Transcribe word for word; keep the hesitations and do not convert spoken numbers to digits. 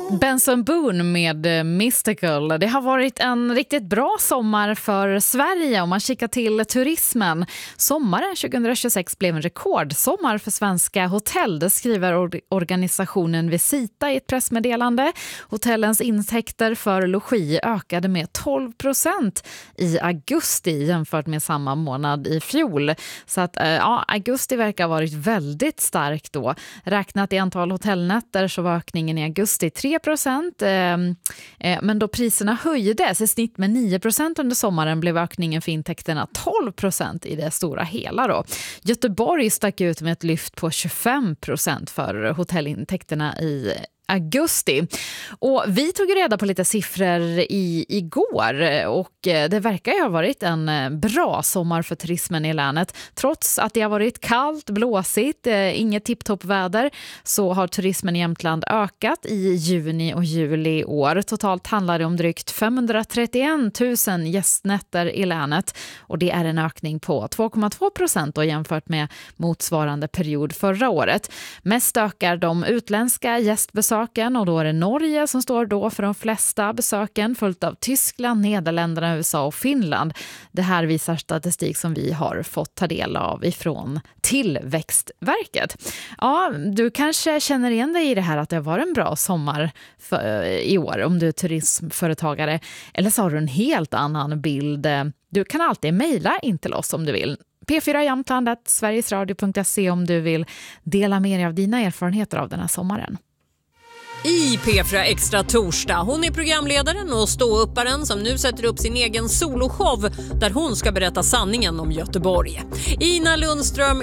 Benson Boone med Mystical. Det har varit en riktigt bra sommar för Sverige om man kikar till turismen. Sommaren tjugohundratjugosex blev en rekordsommar för svenska hotell. Det skriver organisationen Visita i ett pressmeddelande. Hotellens intäkter för logi ökade med tolv procent i augusti jämfört med samma månad i fjol. Så att ja, augusti verkar ha varit väldigt stark då. Räknat i antal hotellnätter så var ökningen i augusti tre procent, eh, eh, men då priserna höjdes i snitt med nio procent under sommaren blev ökningen för intäkterna tolv procent i det stora hela då. Göteborg stack ut med ett lyft på tjugofem procent för hotellintäkterna i augusti. Och vi tog reda på lite siffror i, igår och det verkar ju ha varit en bra sommar för turismen i länet. Trots att det har varit kallt, blåsigt, inget tipptoppväder så har turismen i Jämtland ökat i juni och juli i år. Totalt handlar det om drygt femhundratrettioett tusen gästnätter i länet och det är en ökning på två komma två procent jämfört med motsvarande period förra året. Mest ökar de utländska gästbesök och då är det Norge som står då för de flesta besöken följt av Tyskland, Nederländerna, U S A och Finland. Det här visar statistik som vi har fått ta del av ifrån Tillväxtverket. Ja, du kanske känner igen dig i det här att det var en bra sommar för, i år om du är turismföretagare eller så har du en helt annan bild. Du kan alltid mejla in till oss om du vill. p fyra jämtland snabel-a sverigesradio punkt se om du vill dela med dig av dina erfarenheter av den här sommaren. I P fyra Extra torsdag. Hon är programledaren och ståupparen som nu sätter upp sin egen soloshow där hon ska berätta sanningen om Göteborg. Ina Lundström